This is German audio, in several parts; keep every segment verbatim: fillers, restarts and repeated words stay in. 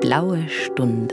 Blaue Stunde.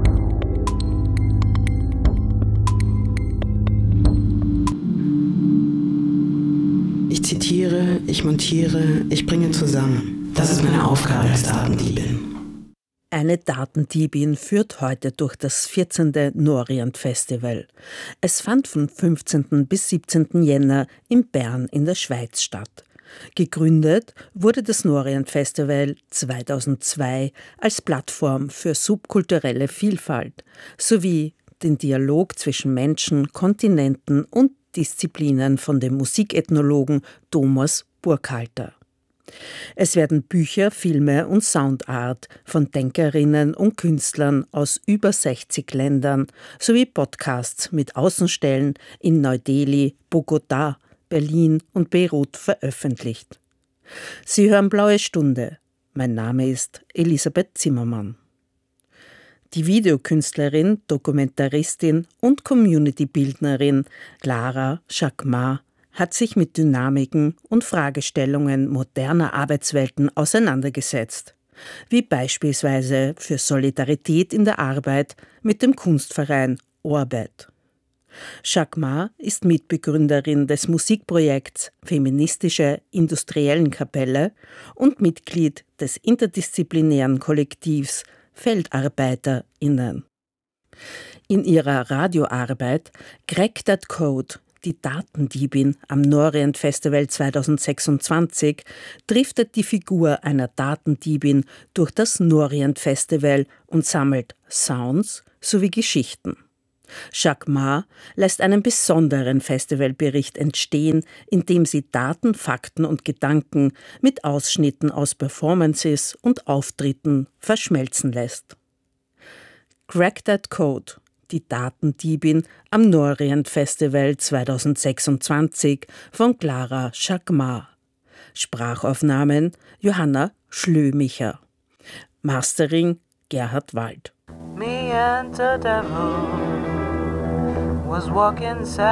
Ich zitiere, ich montiere, ich bringe zusammen. Das ist meine Aufgabe als Datendiebin. Eine Datendiebin führt heute durch das vierzehnte Norient Festival. Es fand vom fünfzehnten bis siebzehnten Jänner in Bern in der Schweiz statt. Gegründet wurde das Norient Festival zweitausendzwei als Plattform für subkulturelle Vielfalt sowie den Dialog zwischen Menschen, Kontinenten und Disziplinen von dem Musikethnologen Thomas Burkhalter. Es werden Bücher, Filme und Soundart von Denkerinnen und Künstlern aus über sechzig Ländern sowie Podcasts mit Außenstellen in Neu-Delhi, Bogotá, Berlin und Beirut veröffentlicht. Sie hören Blaue Stunde. Mein Name ist Elisabeth Zimmermann. Die Videokünstlerin, Dokumentaristin und Community-Bildnerin Clara Jacquemart hat sich mit Dynamiken und Fragestellungen moderner Arbeitswelten auseinandergesetzt, wie beispielsweise für Solidarität in der Arbeit mit dem Kunstverein Orbit. Jacquemart ist Mitbegründerin des Musikprojekts Feministische Industriellenkapelle und Mitglied des interdisziplinären Kollektivs FeldarbeiterInnen. In ihrer Radioarbeit Crack That Code, die Datendiebin am Norient Festival zweitausendsechsundzwanzig, driftet die Figur einer Datendiebin durch das Norient Festival und sammelt Sounds sowie Geschichten. Jacquemart lässt einen besonderen Festivalbericht entstehen, in dem sie Daten, Fakten und Gedanken mit Ausschnitten aus Performances und Auftritten verschmelzen lässt. Crack That Code, die Datendiebin am Norient Festival zweitausendsechsundzwanzig von Clara Jacquemart. Sprachaufnahmen Johanna Schlömicher. Mastering Gerhard Wald. Me and the devil was walking side